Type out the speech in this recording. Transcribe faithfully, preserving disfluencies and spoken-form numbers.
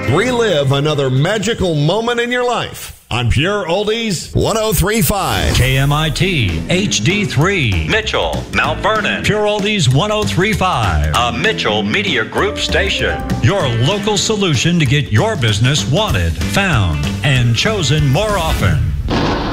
Relive another magical moment in your life on Pure Oldies one oh three point five. K M I T H D three, Mitchell, Mount Vernon. Pure Oldies one oh three point five, a Mitchell Media Group station. Your local solution to get your business wanted, found, and chosen more often.